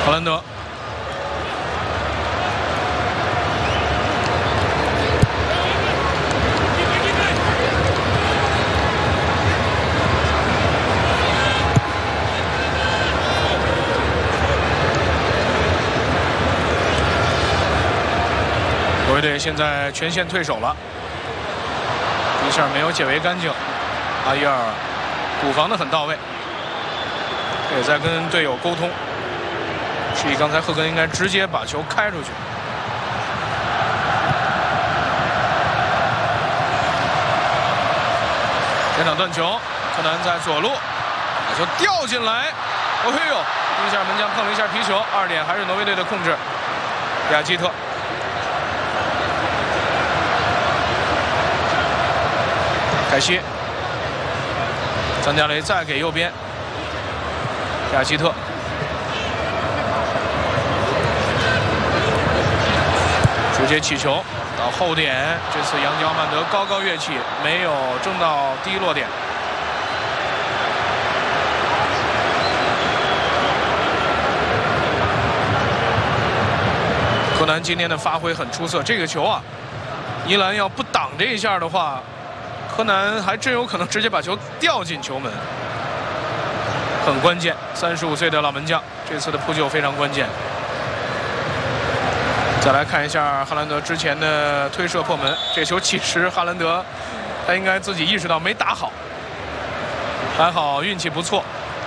荷兰德。 国卫队现在全线退守了，一下没有解围干净。阿伊尔补防的很到位，也在跟队友沟通。示意刚才赫根应该直接把球开出去。前场断球，柯南在左路，把球吊进来。哦嘿呦！一下门将碰了一下皮球，2点还是挪威队的控制。亚基特。 凯西，张家雷再给右边，亚基特，直接起球到后点。这次杨吉奥曼德高高跃起，没有争到第一落点。柯南今天的发挥很出色，这个球啊，伊兰要不挡这一下的话。 柯南还真有可能直接把球吊进球门，很关键。35岁的老门将，这次的扑救非常关键。再来看一下哈兰德之前的推射破门，这球其实哈兰德他应该自己意识到没打好，还好运气不错。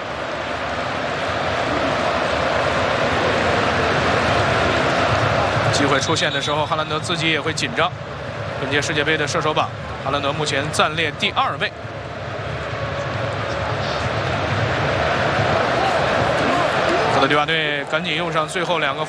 机会出现的时候，哈兰德自己也会紧张。本届世界杯的射手榜。 哈兰德目前暂列第2位。克罗地亚队赶紧用上最后2个